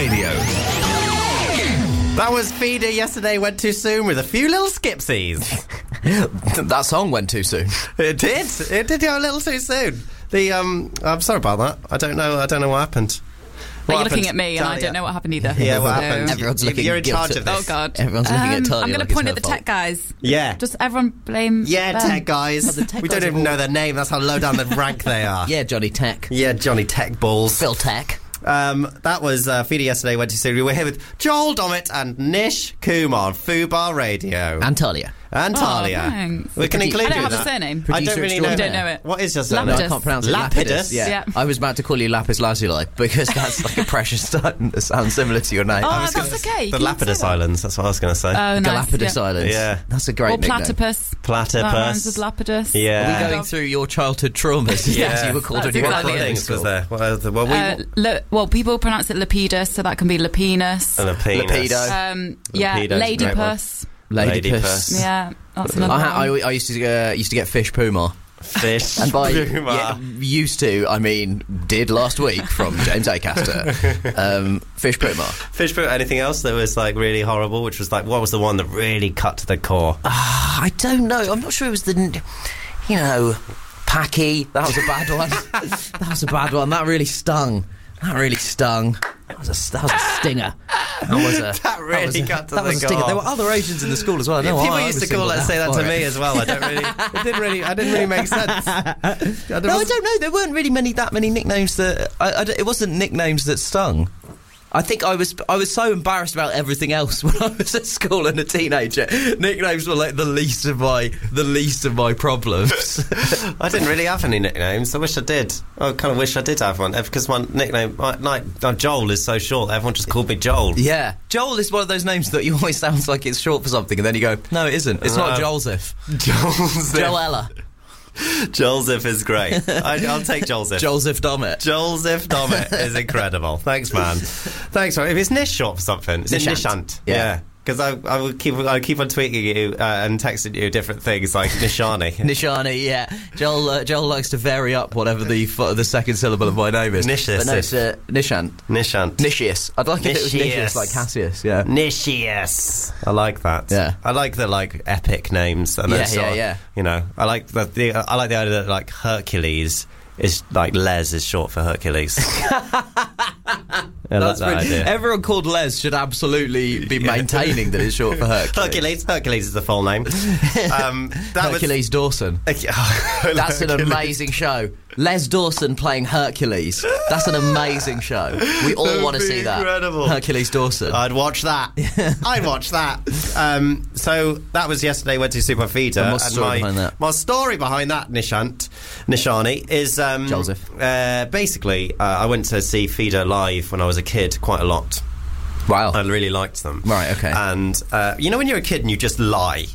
Radio. That was Feeder Yesterday Went Too Soon with a few little skipsies. That song went too soon. It did go a little too soon. I'm sorry about that. I don't know what happened. Are you looking at me and I don't know what happened either? Yeah, what happened? Everyone's looking You're in charge guilty. of this. Oh, God. Everyone's looking at Talia. I'm going to point at the tech guys. Yeah. Just everyone blame them. Tech guys. the tech we guys don't are even all- know their name. That's how low down the rank they are. Yeah, Johnny Tech. Yeah, Johnny Tech Balls. Phil Tech. That was Feeder Yesterday Went Too Soon. We were here with Joel Dommett and Nish Kumar on Fubar Radio. And Talia. And Talia. Thanks. We can include I don't you in have a that. surname. I don't Producer really know. You don't know it. What is your surname? No, I Lapidus. can't pronounce it. Lapidus? Yeah. Yeah. I was about to call you Lapis Lazuli because that's like a precious stone that sounds similar to your name. Oh, I was that's gonna- okay. The Can you say Lapidus that? Islands, that's what I was going to say. Oh, nice. Galapagos yeah. Islands. Yeah. That's a great Or nickname. platypus. That Platypus. rhymes with lapidus. Yeah. Are we going through your childhood traumas? Yeah. As you were called That's when you were exactly at it. Things was school. there. Well, people pronounce it Lapidus, so that can be Lapinus. Lapidus. Lapido. Yeah, Lapido's a great Ladypuss. Ladypuss. Yeah, that's another one. I used to get fish puma. Fish. And by Puma. used to, I mean did last week from James Acaster. Fish puma. Fish Puma. Anything else that was like really horrible? Which was like, what was the one that really cut to the core? I don't know. I'm not sure it was Packy. That was a bad one. That really stung. That was a stinger. That really cut to that the was a stinger. core. There were other Asians in the school as well. I know People I used was to call singled say out that to for me it. as well. I didn't really make sense. No, I don't know. There weren't really that many nicknames that. It wasn't nicknames that stung. I think I was so embarrassed about everything else when I was at school and a teenager. Nicknames were like the least of my problems. I didn't really have any nicknames. I wish I did. I kind of wish I did have one because my nickname, like Joel, is so short. Everyone just called me Joel. Yeah, Joel is one of those names that you always sounds like it's short for something, and then you go, no, it isn't. It's not Jolseph. Jolseph. Joella. Jolseph is great. I'll take Jolseph. Jolseph Dommett. Jolseph Dommett is incredible. Thanks, man. Thanks, man. If it's Nish short for something, it's Nishant. Nishant. Yeah. Because I keep on tweeting you and texting you different things like Nishani. Nishani, yeah. Joel likes to vary up whatever the second syllable of my name is. Nishis. But no, it's Nishant. Nishant. Nicius. I'd like if it was Nicius. Nicius, like Cassius, yeah. Nicius. I like that. Yeah. I like the epic names. And Yeah, sort of, yeah. You know, I like the idea that like Hercules is like Les is short for Hercules. I like that idea. Everyone called Les should absolutely be maintaining that it's short for Hercules. Hercules is the full name. Hercules Dawson. That's an amazing show. Les Dawson playing Hercules. That's an amazing show. We all want to see that. Incredible. Hercules Dawson. I'd watch that. I'd watch that. So that was yesterday. Went to Super Feeder. And what's the story behind that? My story behind that, Nishani, is Joseph. Basically, I went to see Feeder live when I was a kid quite a lot. Wow. I really liked them. Right, okay. And you know when you're a kid and you just lie.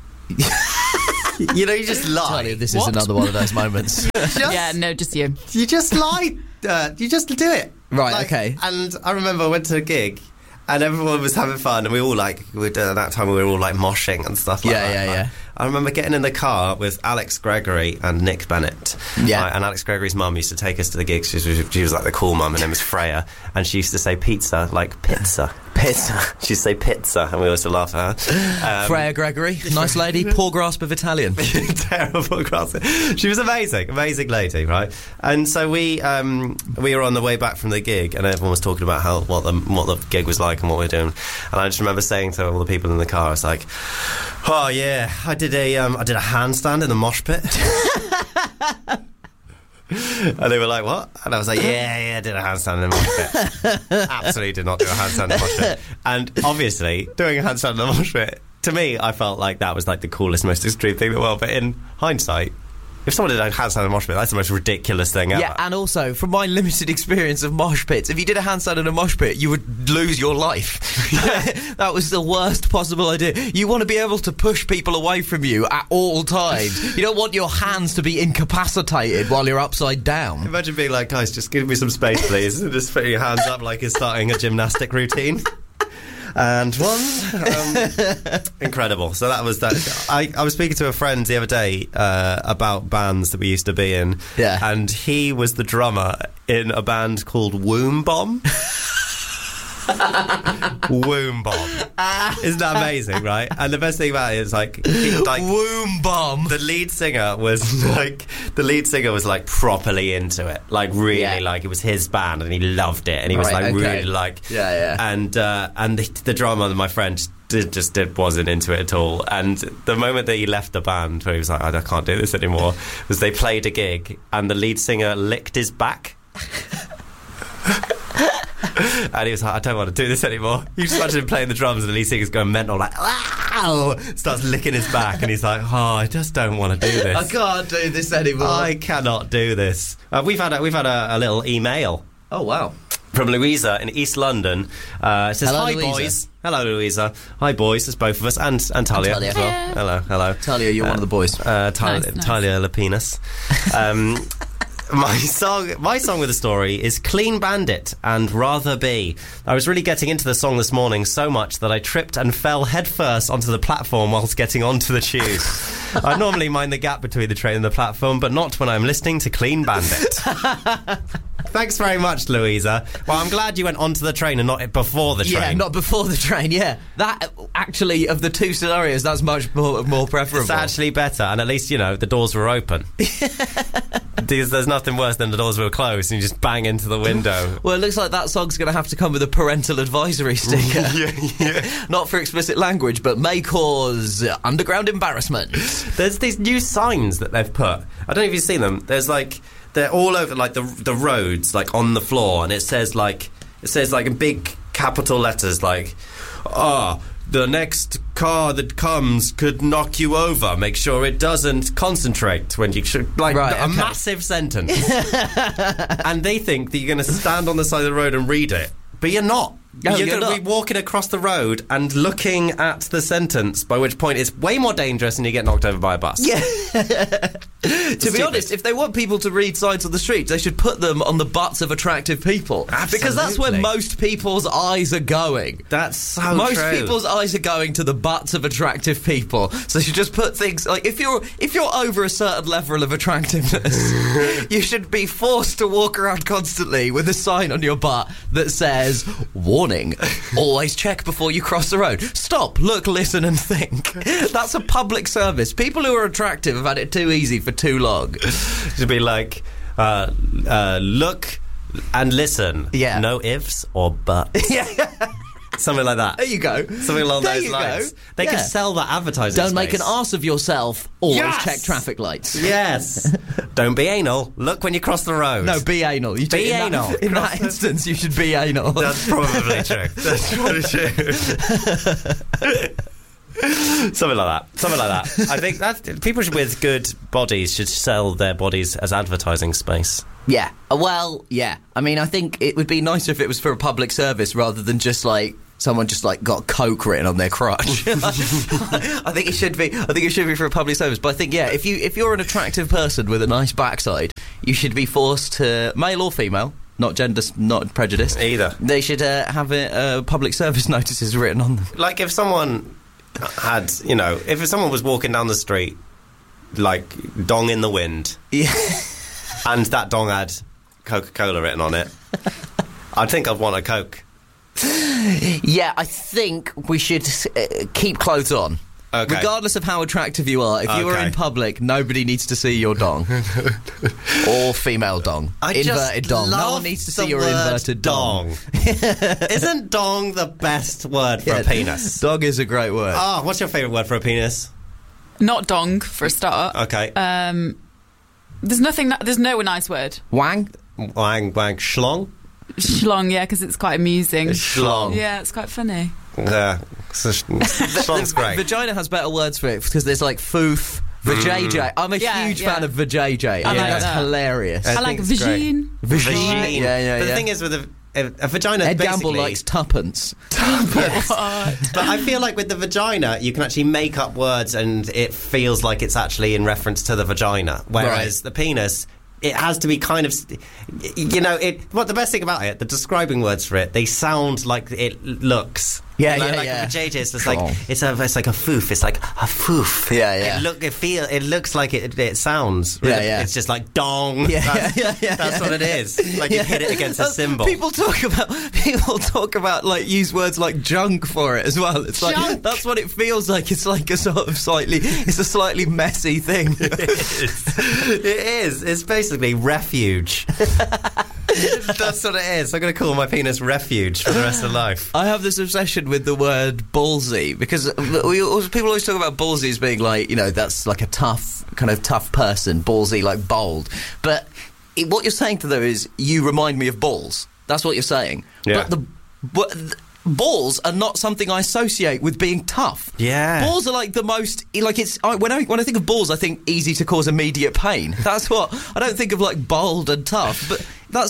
You just lie. Talia, this is another one of those moments. Yeah, no, just you. You just lie. You just do it. Right, okay. And I remember I went to a gig and everyone was having fun and we all at that time we were all like moshing and stuff like that. Yeah. I remember getting in the car with Alex Gregory and Nick Bennett. Yeah. And Alex Gregory's mum used to take us to the gigs. She was like the cool mum. Her name was Freya. And she used to say pizza like pizza. Pizza. She'd say pizza and we always used to laugh at her. Freya Gregory, nice lady, poor grasp of Italian. Terrible grasp. She was amazing lady, right? And so we were on the way back from the gig and everyone was talking about what the gig was like and what we were doing. And I just remember saying to all the people in the car, I was like, oh yeah, I did a handstand in the mosh pit. And they were like, what? And I was like, yeah, I did a handstand in the mosh pit. Absolutely did not do a handstand in the mosh pit. And obviously, doing a handstand in the mosh pit, to me, I felt like that was like the coolest, most extreme thing in the world. But in hindsight, if someone did a handstand in a mosh pit, that's the most ridiculous thing ever. Yeah, and also, from my limited experience of mosh pits, if you did a handstand in a mosh pit, you would lose your life. That was the worst possible idea. You want to be able to push people away from you at all times. You don't want your hands to be incapacitated while you're upside down. Imagine being like, guys, just give me some space, please. And just put your hands up like you're starting a gymnastic routine. And one, incredible. So that was that. I was speaking to a friend the other day about bands that we used to be in. Yeah. And he was the drummer in a band called Womb Bomb. Womb bomb. Isn't that amazing, right? And the best thing about it is like womb bomb. The lead singer was like properly into it, like really like it was his band and he loved it and he was really like and the drummer, my friend, wasn't into it at all. And the moment that he left the band, where he was like, I can't do this anymore, was they played a gig and the lead singer licked his back. And he was like, I don't want to do this anymore. You just imagine him playing the drums and the lead singer's going mental, like, wow, starts licking his back, and he's like, I just don't want to do this. I can't do this anymore. I cannot do this. We've had a little email. Oh, wow. From Louisa in East London. It says, hello, hi, Louisa. boys. Hello, Louisa. Hi, boys. It's both of us. And Talia as well. Hello. Talia, you're one of the boys. Talia Lapinas. My song with a story is Clean Bandit and Rather Be. I was really getting into the song this morning so much that I tripped and fell headfirst onto the platform whilst getting onto the tube. I normally mind the gap between the train and the platform, but not when I'm listening to Clean Bandit. Thanks very much, Louisa. Well, I'm glad you went onto the train and not before the train. Yeah, not before the train, yeah. That, actually, of the two scenarios, that's much more preferable. It's actually better, and at least, the doors were open. There's nothing worse than the doors were closed and you just bang into the window. Well, it looks like that song's going to have to come with a parental advisory sticker. yeah. Not for explicit language, but may cause underground embarrassment. There's these new signs that they've put. I don't know if you've seen them. There's they're all over the roads, like on the floor, and it says in big capital letters the next car that comes could knock you over. Make sure it doesn't concentrate when you should. Massive sentence. And they think that you're going to stand on the side of the road and read it. But you're not. You're going to be walking across the road and looking at the sentence, by which point it's way more dangerous and you get knocked over by a bus. Yeah. To be honest, if they want people to read signs on the streets, they should put them on the butts of attractive people. Absolutely. Because that's where most people's eyes are going. That's so Most true. people's eyes are going to the butts of attractive people. So they should just put things like, if you're over a certain level of attractiveness, you should be forced to walk around constantly with a sign on your butt that says, warning, always check before you cross the road. Stop, look, listen and think. That's a public service. People who are attractive have had it too easy for too long. To be like, look and listen. Yeah. No ifs or buts. Yeah. Something like that. There you go. Something along those lines. They could sell that advertising Don't space. make an arse of yourself. Always check Yes! traffic lights. Yes. Don't be anal. Look when you cross the road. No, be anal. You Be anal. In that instance, you should be anal. That's probably true. That's probably true. Something like that. I think that people with good bodies should sell their bodies as advertising space. Yeah. Well, yeah. I mean, I think it would be nicer if it was for a public service rather than just someone just got Coke written on their crotch. I think it should be for a public service. But I think if you're an attractive person with a nice backside, you should be forced to, male or female, not gender, not prejudice either. They should have public service notices written on them. Like if someone had, if someone was walking down the street, like dong in the wind, and that dong had Coca-Cola written on it, I think I'd want a Coke. Yeah, I think we should keep clothes on. Okay. Regardless of how attractive you are, if you are in public, nobody needs to see your dong. Or female dong. Inverted dong. No one needs to see your inverted dong. Isn't dong the best word for a penis? Dong is a great word. Oh, what's your favourite word for a penis? Not dong, for a start. Okay. There's no nice word. Wang? Wang, schlong? Schlong, yeah, because it's quite amusing. Schlong. Yeah, it's quite funny. Yeah. Schlong's great. Vagina has better words for it because there's foof, vajayjay. I'm a huge fan of vajayjay. I think that's hilarious. I like vagine. Vagine. Yeah. But the thing is with a vagina, Ed basically... Gamble likes tuppence. But I feel like with the vagina, you can actually make up words and it feels like it's actually in reference to the vagina. Whereas the penis... It has to be kind of, what the best thing about it, the describing words for it, they sound like it looks. Yeah, like, yeah, like yeah. a vajayjay. It's Cool. like it's like a foof. It's like a foof. Yeah, yeah. It looks like it sounds. Yeah, yeah. It's just like dong. Yeah, That's what it is. Like you hit it against a cymbal. People talk about like use words like junk for it as well. It's like Junk. that's what it feels like. It's like a sort of it's a slightly messy thing. It is. It's basically refuge. That's what it is. I'm going to call my penis refuge for the rest of life. I have this obsession with the word ballsy because people always talk about ballsy as being like, you know, that's like a tough person, ballsy, like bold. But what you're saying to them is, you remind me of balls. That's what you're saying. Yeah. But balls are not something I associate with being tough. Yeah. Balls are like the most, like when I think of balls, I think easy to cause immediate pain. That's what, I don't think of like bold and tough, but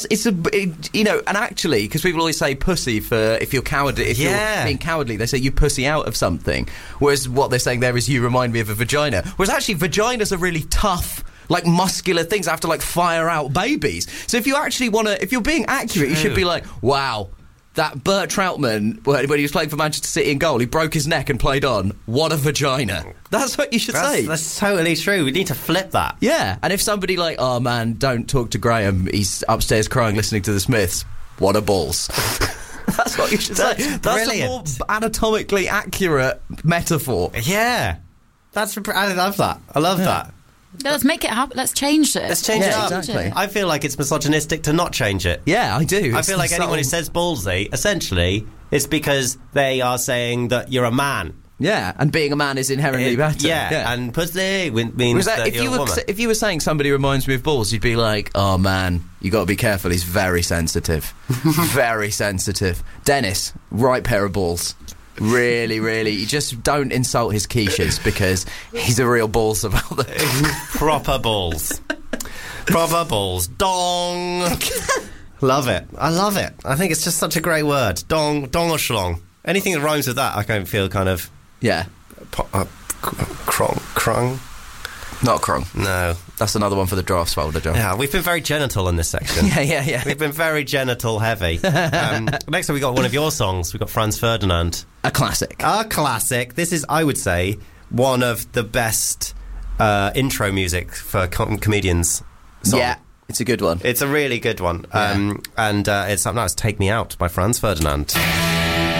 and actually, because people always say pussy for if you're cowardly, if you're being cowardly, they say you pussy out of something. Whereas what they're saying there is you remind me of a vagina. Whereas actually vaginas are really tough, like muscular things that have to like fire out babies. So if you're being accurate, you should be like, wow, that Bert Troutman, when he was playing for Manchester City in goal, he broke his neck and played on. What a vagina. That's what you should say. That's totally true. We need to flip that. Yeah, and if somebody like, oh man, don't talk to Graham, he's upstairs crying listening to the Smiths, what a balls. That's what you should say. That's brilliant. a more anatomically accurate metaphor. Yeah. I love that. I love that. Let's make it happen. Let's change it. Let's change it up. Exactly. I feel like it's misogynistic to not change it. Yeah, I do. I feel like anyone who says ballsy, essentially, it's because they are saying that you're a man. Yeah, and being a man is inherently better. Yeah, and pussy means that you're a woman. If you were saying somebody reminds me of balls, you'd be like, oh man, you got to be careful, he's very sensitive. Very sensitive. Dennis, right pair of balls. Really, really. You just don't insult his quiches because he's a real balls about them. Proper balls. Proper balls. Dong. Love it. I love it. I think it's just such a great word. Dong or schlong. Anything that rhymes with that, I can feel kind of... Yeah. Crong. Not crong. No. That's another one for the drafts folder, John. Yeah, we've been very genital in this section. Yeah. We've been very genital heavy. Next time we got one of your songs. We got Franz Ferdinand. A classic. A classic. This is, I would say, one of the best intro music for comedians. Song. Yeah, it's a good one. It's a really good one. Yeah. And it's up now. It's Take Me Out by Franz Ferdinand.